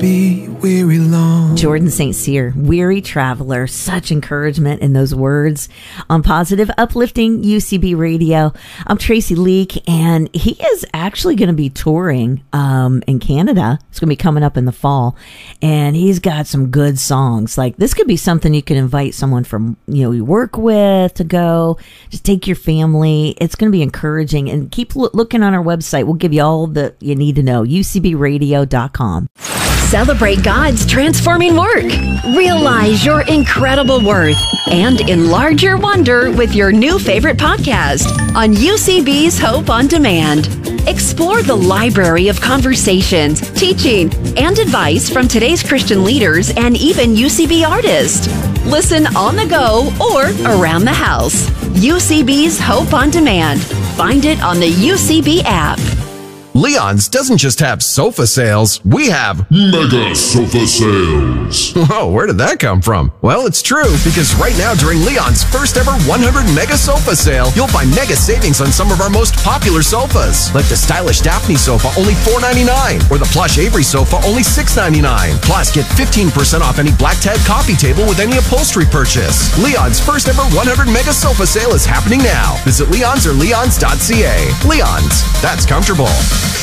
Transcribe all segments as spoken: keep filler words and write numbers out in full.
be weary long. Jordan Saint Cyr, weary traveler. Such encouragement in those words on Positive Uplifting U C B Radio. I'm Tracy Leake, and he is actually going to be touring um, in Canada. It's going to be coming up in the fall, and he's got some good songs. Like, this could be something you can invite someone from, you know, you work with to go. Just take your family. It's going to be encouraging, and keep lo- looking on our website. We'll give you all that you need to know. U C B radio dot com. Celebrate God's transforming work. Realize your incredible worth and enlarge your wonder with your new favorite podcast on U C B's Hope on Demand. Explore the library of conversations, teaching, and advice from today's Christian leaders and even U C B artists. Listen on the go or around the house. U C B's Hope on Demand. Find it on the U C B app. Leon's doesn't just have sofa sales, we have mega sofa sales. Oh, where did that come from? Well, it's true, because right now during Leon's first ever one hundred mega sofa sale, you'll find mega savings on some of our most popular sofas, like the stylish Daphne sofa, only four ninety-nine, or the plush Avery sofa, only six ninety-nine. Plus, get fifteen percent off any Black Tag coffee table with any upholstery purchase. Leon's first ever one hundred mega sofa sale is happening now. Visit Leon's or leons dot c a. Leon's, that's comfortable.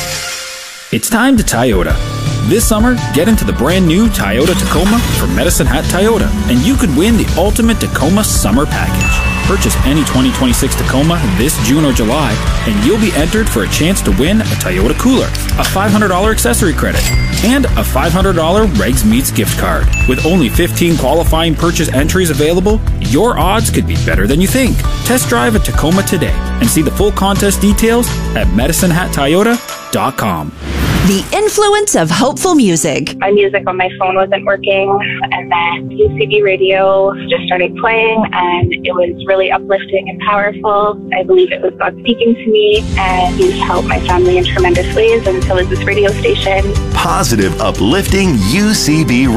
It's time to Toyota. This summer, get into the brand new Toyota Tacoma from Medicine Hat Toyota, and you could win the ultimate Tacoma summer package. Purchase any twenty twenty-six Tacoma this June or July, and you'll be entered for a chance to win a Toyota cooler, a five hundred dollars accessory credit, and a five hundred dollars Regs Meats gift card. With only fifteen qualifying purchase entries available, your odds could be better than you think. Test drive a Tacoma today and see the full contest details at medicine hat toyota dot com. The influence of hopeful music. My music on my phone wasn't working, and then U C B radio just started playing, and it was really uplifting and powerful. I believe it was God speaking to me, and He's helped my family in tremendous ways, and so is this radio station. Positive Uplifting U C B